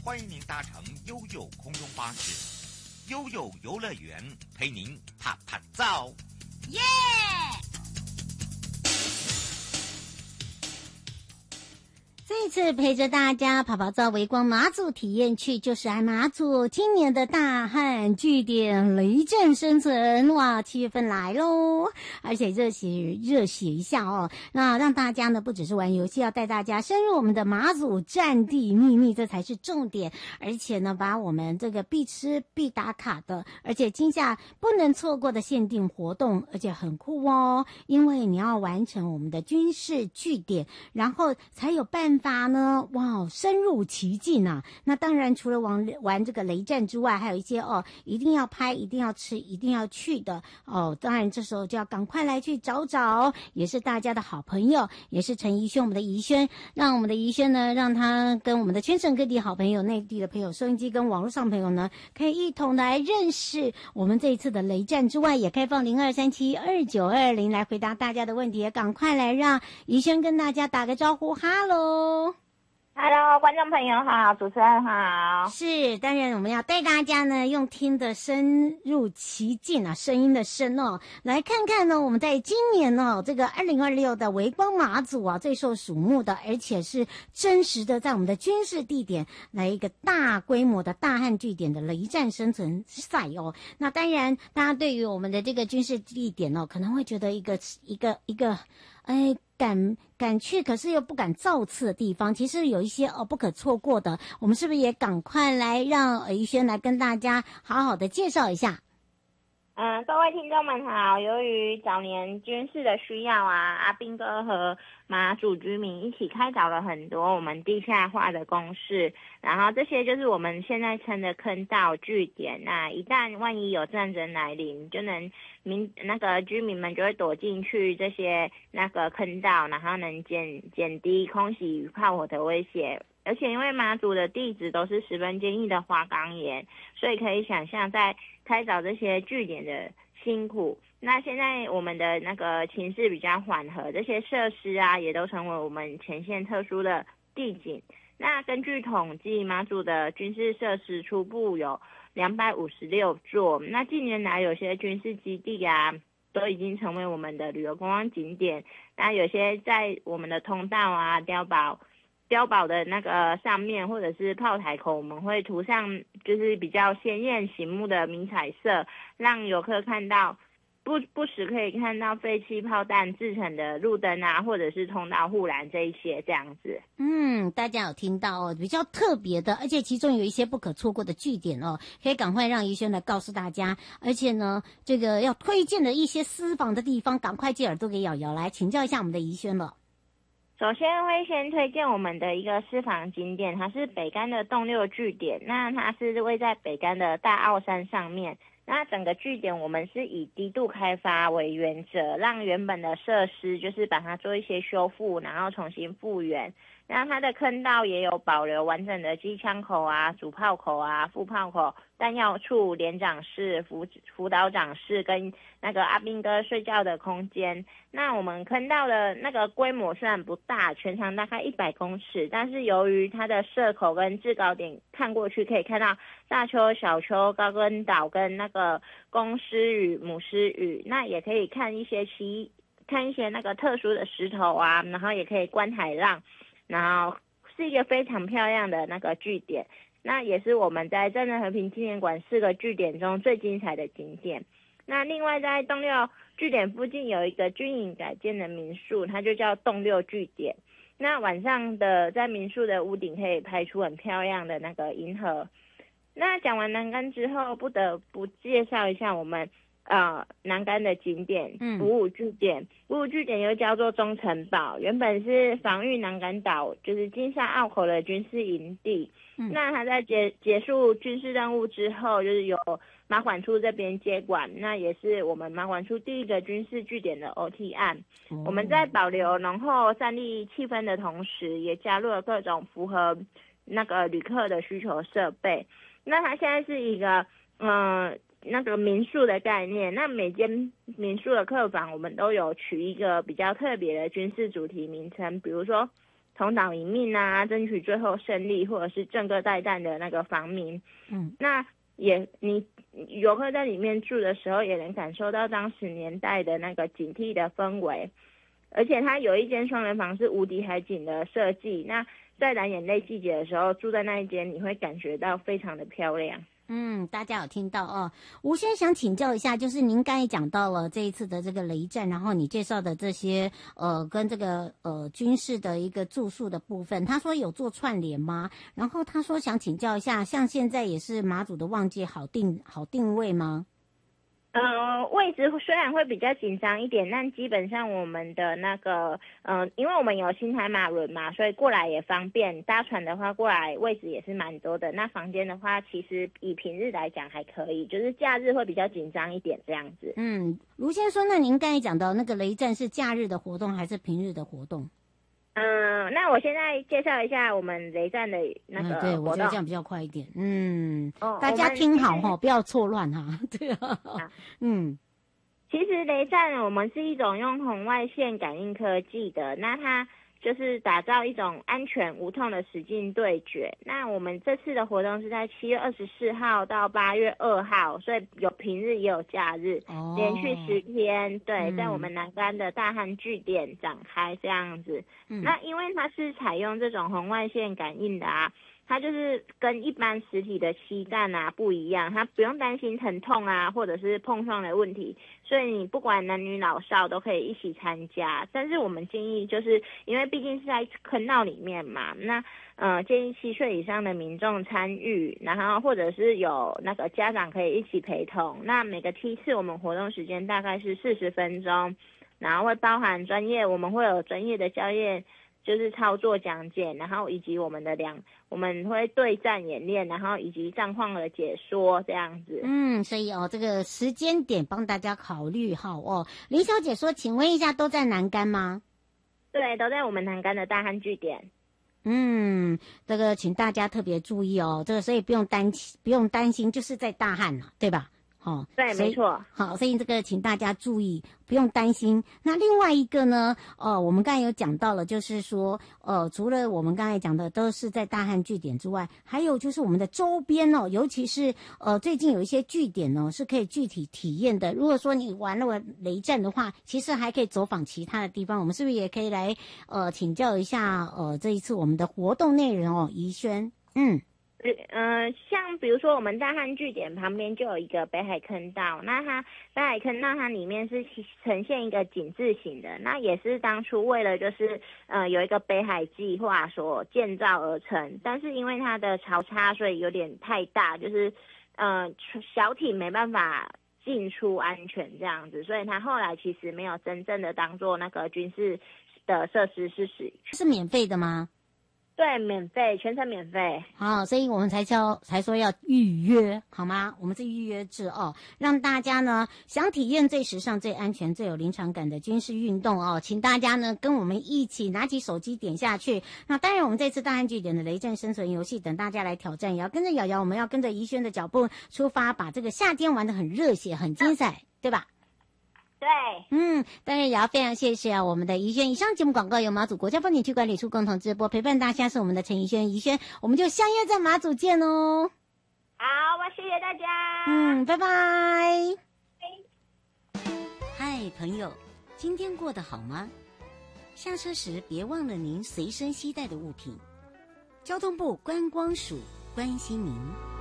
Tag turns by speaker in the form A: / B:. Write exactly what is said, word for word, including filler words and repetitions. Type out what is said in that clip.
A: 欢迎您搭乘悠悠空中巴士，悠悠游乐园陪您啪啪照。
B: 耶！这一次陪着大家跑跑照微光马祖体验区，就是爱马祖今年的大汉据点雷战生存。哇，七月份来咯，而且热血热血一下哦。那让大家呢不只是玩游戏，要带大家深入我们的马祖战地秘密，这才是重点。而且呢，把我们这个必吃必打卡的，而且今夏不能错过的限定活动，而且很酷哦，因为你要完成我们的军事据点，然后才有办法呢，哇，深入其境啊！那当然，除了玩玩这个雷战之外，还有一些哦，一定要拍、一定要吃、一定要去的哦。当然，这时候就要赶快来去找找，也是大家的好朋友，也是陈怡轩，我们的怡轩，让我们的怡轩呢，让他跟我们的全省各地好朋友、内地的朋友、收音机跟网络上朋友呢，可以一同来认识我们这一次的雷战之外，也开放零二三七二九二零来回答大家的问题，也赶快来让怡轩跟大家打个招呼，哈喽。
C: Hello， 观众朋友好，主持人好。
B: 是，当然我们要带大家呢，用听的深入其境啊，声音的声哦，来看看呢，我们在今年哦，这个二零二六的微光马祖啊，最受瞩目的，而且是真实的，在我们的军事地点来一个大规模的大汉据点的雷战生存赛哦。那当然，大家对于我们的这个军事地点哦，可能会觉得一个一个一个。哎，敢敢去，可是又不敢造次的地方，其实有一些哦不可错过的。我们是不是也赶快来让怡轩来跟大家好好的介绍一下？
C: 嗯，各位听众们好。由于早年军事的需要啊，阿兵哥和马祖居民一起开凿了很多我们地下化的工事，然后这些就是我们现在称的坑道据点。那一旦万一有战争来临，就能民那个居民们就会躲进去这些那个坑道，然后能减减低空袭与炮火的威胁。而且因为马祖的地质都是十分坚硬的花岗岩，所以可以想象在开凿这些据点的辛苦。那现在我们的那个情势比较缓和，这些设施啊也都成为我们前线特殊的地景。那根据统计，马祖的军事设施初步有两百五十六座。那近年来有些军事基地啊都已经成为我们的旅游观光景点。那有些在我们的通道啊、碉堡碉堡的那个上面，或者是炮台口，我们会涂上就是比较鲜艳醒目的迷彩色，让游客看到不不时可以看到废弃炮弹制成的路灯啊，或者是通道护栏这一些这样子。
B: 嗯，大家有听到哦，比较特别的，而且其中有一些不可错过的据点哦，可以赶快让怡轩来告诉大家。而且呢，这个要推荐的一些私房的地方，赶快借耳朵给瑶瑶来请教一下我们的怡轩了。
C: 首先会先推荐我们的一个私房景点，它是北竿的洞六据点。那它是位在北竿的大澳山上面。那整个据点我们是以低度开发为原则，让原本的设施就是把它做一些修复，然后重新复原。那它的坑道也有保留完整的机枪口啊、主炮口啊、副炮口、弹药处、连长室、辅辅导长室跟那个阿兵哥睡觉的空间。那我们坑道的那个规模虽然不大，全长大概一百公尺，但是由于它的射口跟制高点看过去可以看到大丘、小丘、高根岛跟那个公狮屿、母狮屿，那也可以看一些其看一些那个特殊的石头啊，然后也可以观海浪。然后是一个非常漂亮的那个据点，那也是我们在战争和平纪念馆四个据点中最精彩的景点。那另外在洞六据点附近有一个军营改建的民宿，它就叫洞六据点。那晚上的在民宿的屋顶可以拍出很漂亮的那个银河。那讲完南竿之后，不得不介绍一下我们呃，南竿的景点，五五据点，五五据点又叫做中城堡，原本是防御南竿岛，就是金沙澳口的军事营地。嗯、那他在结结束军事任务之后，就是由马管处这边接管，那也是我们马管处第一个军事据点的 O T 案。嗯、我们在保留浓厚战地气氛的同时，也加入了各种符合那个旅客的需求设备。那它现在是一个，嗯、呃。那个民宿的概念，那每间民宿的客房我们都有取一个比较特别的军事主题名称，比如说同岛一命啊，争取最后胜利，或者是正个带弹的那个防民。
B: 嗯，
C: 那也你游客在里面住的时候，也能感受到当时年代的那个警惕的氛围。而且它有一间双人房是无敌海景的设计，那在蓝眼泪季节的时候住在那一间，你会感觉到非常的漂亮。
B: 嗯，大家有听到哦。吴轩想请教一下，就是您刚才讲到了这一次的这个雷战，然后你介绍的这些呃跟这个呃军事的一个住宿的部分，他说有做串联吗？然后他说想请教一下，像现在也是马祖的旺季，好定好定位吗？
C: 呃，位置虽然会比较紧张一点，但基本上我们的那个，呃，因为我们有新台马轮嘛，所以过来也方便。搭船的话，过来位置也是蛮多的。那房间的话，其实以平日来讲还可以，就是假日会比较紧张一点这样子。
B: 嗯，卢先生，那您刚才讲到那个雷战是假日的活动还是平日的活动？
C: 嗯、呃，那我现在介绍一下我们雷战的那个活动。
B: 嗯，对，我觉得这样比较快一点。嗯，
C: 哦、
B: 大家听好哈，不要错乱哈。对啊，
C: 啊
B: 嗯，
C: 其实雷战我们是一种用红外线感应科技的，那它就是打造一种安全无痛的实境对决。那我们这次的活动是在七月二十四号到八月二号，所以有平日也有假日，
B: 哦，
C: 连续十天，对，
B: 嗯
C: 在我们南竿的大汉据点展开这样子。
B: 嗯，
C: 那因为它是采用这种红外线感应的啊，它就是跟一般实体的漆弹啊不一样，它不用担心疼痛啊或者是碰撞的问题，所以你不管男女老少都可以一起参加。但是我们建议就是因为毕竟是在坑道里面嘛，那呃建议七岁以上的民众参与，然后或者是有那个家长可以一起陪同。那每个梯次我们活动时间大概是四十分钟，然后会包含专业，我们会有专业的教练。就是操作讲解，然后以及我们的两，我们会对战演练，然后以及战况的解说这样子。
B: 嗯，所以哦，这个时间点帮大家考虑好哦。林小姐说，请问一下，都在南竿吗？
C: 对，都在我们南竿的大汉据点。
B: 嗯，这个请大家特别注意哦，这个所以不用担不用担心，就是在大汉了，对吧？哦，
C: 对，没错。
B: 好，所以这个请大家注意，不用担心。那另外一个呢，呃，我们刚才有讲到了，就是说，呃，除了我们刚才讲的都是在大汉据点之外，还有就是我们的周边哦，尤其是呃，最近有一些据点哦，是可以具体体验的。如果说你玩了雷战的话，其实还可以走访其他的地方。我们是不是也可以来呃请教一下呃这一次我们的活动内容哦，怡轩，嗯。
C: 呃，像比如说我们大汉据点旁边就有一个北海坑道，那它北海坑道它里面是呈现一个井字形的，那也是当初为了就是呃有一个北海计划所建造而成，但是因为它的潮差所以有点太大，就是呃小艇没办法进出安全这样子，所以它后来其实没有真正的当做那个军事的设施是使
B: 是免费的吗？
C: 对，免费，全程免费。
B: 好，所以我们才叫才说要预约，好吗？我们是预约制哦，让大家呢想体验最时尚、最安全、最有临场感的军事运动哦，请大家呢跟我们一起拿起手机点下去。那当然，我们这次大汉据点的雷战生存游戏，等大家来挑战，也要跟着瑶瑶，我们要跟着怡轩的脚步出发，把这个夏天玩得很热血、很精彩，对吧？
C: 对，
B: 嗯，当然也要非常谢谢啊，我们的怡轩。以上节目广告由马祖国家风景区管理处共同直播，陪伴大家是我们的陈怡轩，怡轩，我们就相约在马祖见哦。
C: 好，我谢谢大家。
B: 嗯，拜拜。嗨，朋友，今天过得好吗？下车时别忘了您随身携带的物品。交通部观光署关心您。